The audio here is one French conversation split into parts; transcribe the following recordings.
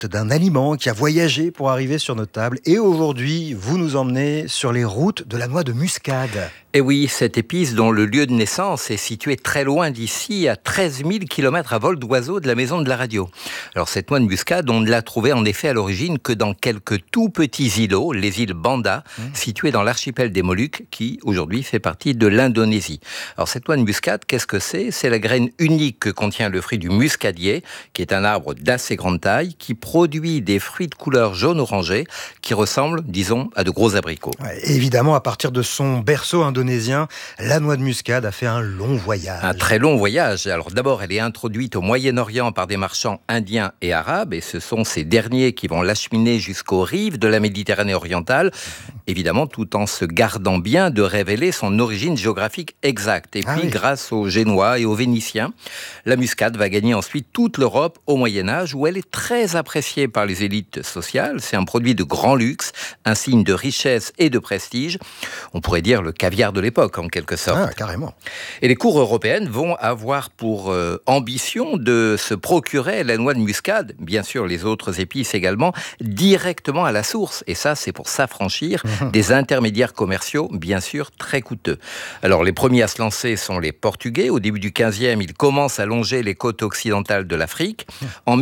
d'un aliment qui a voyagé pour arriver sur nos tables. Et aujourd'hui, vous nous emmenez sur les routes de la noix de muscade. Et oui, cette épice dont le lieu de naissance est situé très loin d'ici, à 13 000 km à vol d'oiseau de la maison de la radio. Alors cette noix de muscade, on ne l'a trouvée en effet à l'origine que dans quelques tout petits îlots, les îles Banda, situés dans l'archipel des Moluques, qui aujourd'hui fait partie de l'Indonésie. Alors cette noix de muscade, qu'est-ce que c'est ? C'est la graine unique que contient le fruit du muscadier, qui est un arbre d'assez grande taille, qui produit des fruits de couleur jaune-orangé, qui ressemblent, disons, à de gros abricots. Ouais, évidemment, à partir de son berceau indonésien, la noix de muscade a fait un long voyage. Un très long voyage. Alors d'abord, elle est introduite au Moyen-Orient par des marchands indiens et arabes, et ce sont ces derniers qui vont l'acheminer jusqu'aux rives de la Méditerranée orientale, évidemment tout en se gardant bien de révéler son origine géographique exacte. Et puis, grâce aux Génois et aux Vénitiens, la muscade va gagner ensuite toute l'Europe au Moyen-Âge, où elle est très appréciée par les élites sociales. C'est un produit de grand luxe, un signe de richesse et de prestige. On pourrait dire le caviar de l'époque, en quelque sorte. Ah, carrément. Et les cours européennes vont avoir pour ambition de se procurer la noix de muscade, bien sûr les autres épices également, directement à la source. Et ça, c'est pour s'affranchir des intermédiaires commerciaux, bien sûr, très coûteux. Alors, les premiers à se lancer sont les Portugais. Au début du 15e, ils commencent à longer les côtes occidentales de l'Afrique. En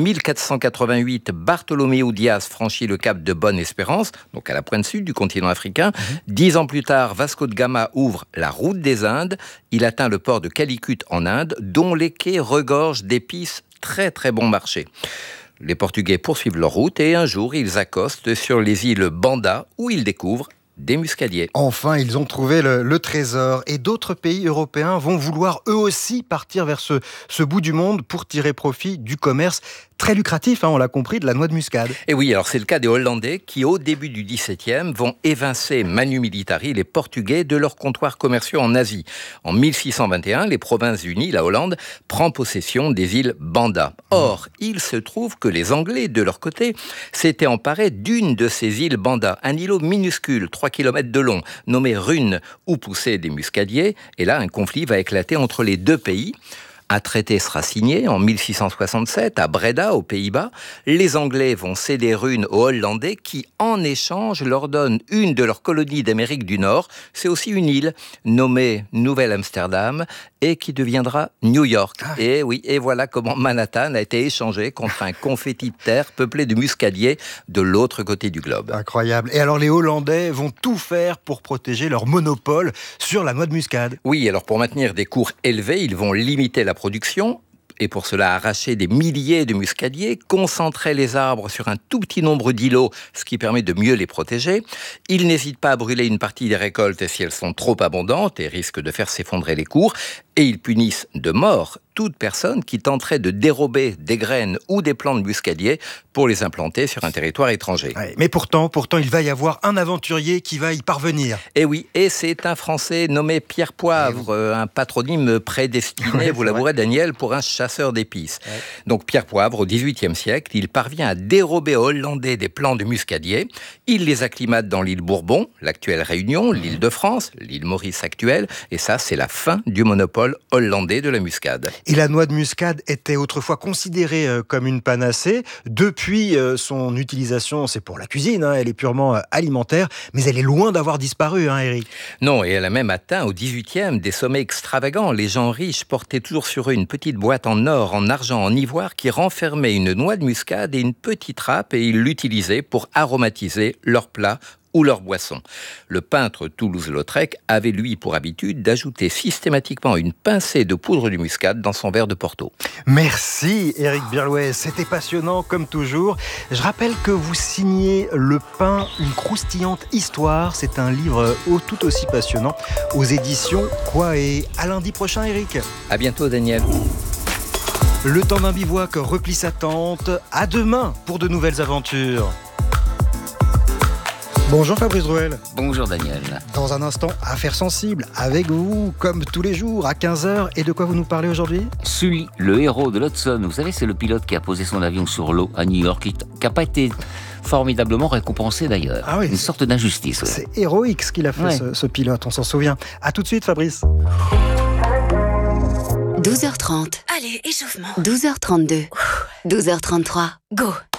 1488, Bartholoméo Diaz franchit le cap de Bonne-Espérance, donc à la pointe sud du continent africain. 10 ans plus tard, Vasco de Gama ouvre la route des Indes. Il atteint le port de Calicut en Inde, dont les quais regorgent d'épices très très bon marché. Les Portugais poursuivent leur route et un jour, ils accostent sur les îles Banda, où ils découvrent des muscadiers. Enfin, ils ont trouvé le trésor. Et d'autres pays européens vont vouloir eux aussi partir vers ce bout du monde pour tirer profit du commerce très lucratif, on l'a compris, de la noix de muscade. Et oui, alors c'est le cas des Hollandais qui, au début du XVIIe, vont évincer manu militari les Portugais de leurs comptoirs commerciaux en Asie. En 1621, les Provinces-Unies, la Hollande, prend possession des îles Banda. Or, il se trouve que les Anglais, de leur côté, s'étaient emparés d'une de ces îles Banda, un îlot minuscule, 3 km de long, nommé Rune, où poussaient des muscadiers. Et là, un conflit va éclater entre les deux pays. Un traité sera signé en 1667 à Breda, aux Pays-Bas. Les Anglais vont céder Rune aux Hollandais qui, en échange, leur donnent une de leurs colonies d'Amérique du Nord. C'est aussi une île nommée Nouvelle-Amsterdam et qui deviendra New York. Et oui, et voilà comment Manhattan a été échangé contre un confetti de terre peuplé de muscadiers de l'autre côté du globe. Incroyable. Et alors les Hollandais vont tout faire pour protéger leur monopole sur la noix de muscade. Oui, alors pour maintenir des cours élevés, ils vont limiter la production et pour cela arracher des milliers de muscadiers, concentrer les arbres sur un tout petit nombre d'îlots, ce qui permet de mieux les protéger. Ils n'hésitent pas à brûler une partie des récoltes si elles sont trop abondantes et risquent de faire s'effondrer les cours. Et ils punissent de mort toute personne qui tenterait de dérober des graines ou des plants de muscadier pour les implanter sur un territoire étranger. Ouais, mais pourtant, il va y avoir un aventurier qui va y parvenir. Et oui, et c'est un Français nommé Pierre Poivre, un patronyme prédestiné, vous l'avouerez Daniel, pour un chasseur d'épices. Ouais. Donc Pierre Poivre, au XVIIIe siècle, il parvient à dérober aux Hollandais des plants de muscadier. Il les acclimate dans l'île Bourbon, l'actuelle Réunion, l'île de France, l'île Maurice actuelle, et ça, c'est la fin du monopole hollandais de la muscade. Et la noix de muscade était autrefois considérée comme une panacée. Depuis son utilisation, c'est pour la cuisine, elle est purement alimentaire, mais elle est loin d'avoir disparu, Eric. Non, et elle a même atteint au XVIIIe des sommets extravagants. Les gens riches portaient toujours sur eux une petite boîte en or, en argent, en ivoire qui renfermait une noix de muscade et une petite râpe et ils l'utilisaient pour aromatiser leurs plats ou leur boisson. Le peintre Toulouse-Lautrec avait lui pour habitude d'ajouter systématiquement une pincée de poudre de muscade dans son verre de Porto. Merci Éric Birlouet, c'était passionnant comme toujours. Je rappelle que vous signez Le Pain, une croustillante histoire. C'est un livre tout aussi passionnant aux éditions Quoi. Et à lundi prochain Éric. À bientôt Daniel. Le temps d'un bivouac replie sa tente. À demain pour de nouvelles aventures. Bonjour Fabrice Drouel. Bonjour Daniel. Dans un instant, Affaires sensibles, avec vous, comme tous les jours, à 15h. Et de quoi vous nous parlez aujourd'hui ? Sully, le héros de l'Hudson. Vous savez, c'est le pilote qui a posé son avion sur l'eau à New York, qui n'a pas été formidablement récompensé d'ailleurs. Ah oui, une sorte d'injustice. C'est héroïque ce qu'il a fait, ce pilote, on s'en souvient. À tout de suite Fabrice. 12h30. Allez, échauffement. 12h32. 12h33. Go.